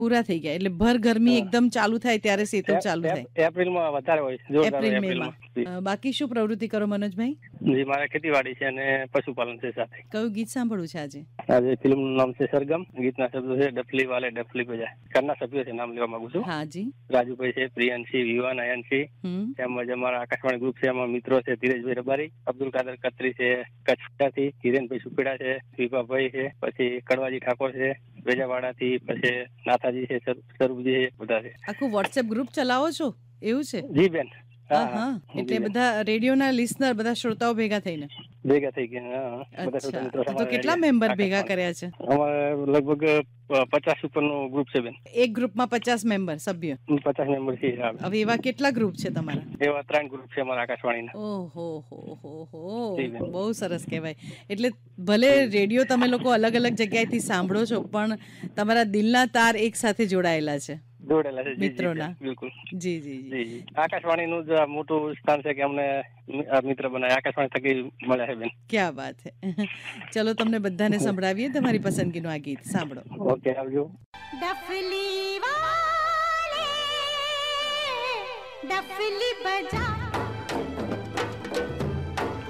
પૂરા થઈ ગયા, એટલે ભર ગરમી એકદમ ચાલુ થાય ત્યારે સેતુ ચાલુ થાય. એપ્રિલમાં વધારે હોય, જોરદાર એપ્રિલ એપ્રિલમાં. મેમાં. બાકી શું પ્રવૃત્તિ કરો મનોજભાઈ? જી, મારે ખેતીવાડી છે અને પશુપાલન છે સાથે. કયું ગીત સાંભળવું છે આજે? આજે ફિલ્મનું નામ છે સરગમ. ગીતના શબ્દો છે ડફલી વાલે ડફલી બજાય. ઘરના સભ્યો છે, નામ લેવા માંગુ છું. હા જી. રાજુભાઈ છે, પ્રિયંશી, વિવાન, અયનશી, તેમજ અમારા આકાશવાણી ગ્રુપ છે, એમાં મિત્રો છે ધીરજભાઈ રબારી, અબ્દુલ કાદર કત્રી છે કચ્છથી, હિરેનભાઈ સુપેડા છે, વિભાભાઈ છે, પછી કડવાજી ઠાકોર છે વેજાવાડાથી, પછી નાથાજી છે, સ્વરૂપજી છે, બધા છે. આખું વોટ્સએપ ગ્રુપ ચલાવો છો એવું છે? જી બેન. હા, એટલે બધા રેડિયોના લિસનર, બધા શ્રોતાઓ ભેગા થઈને થઈ ગયા. તો કેટલા મેમ્બર ભેગા કર્યા છે? અમારે લગભગ 50 ઉપરનું ગ્રુપ છે બેન. એક ગ્રુપમાં 50 મેમ્બર સભ્ય? 50 મેમ્બર છે. હવે એવા કેટલા ગ્રુપ છે તમારા? એવા 3 ગ્રુપ છે અમારા આકાશવાણીના. ઓહો, બહુ સરસ કહેવાય. એટલે ભલે રેડિયો તમે લોકો અલગ અલગ જગ્યાએથી સાંભળો છો, પણ તમારા દિલના તાર એક સાથે જોડાયેલા છે મિત્રોના. બિલકુલ. જી જી જી. આકાશવાણીનું જ મોટું સ્થાન છે કે અમને મિત્ર બનાય, આકાશવાણી થકી મળ્યા છે બેન. ક્યાં વાત છે. ચલો તમને બધાને સંભળાવીએ તમારી પસંદગીનું આ ગીત, સાંભળો. ઓકે, આવજો. ડફલી વાલે ડફલી બજા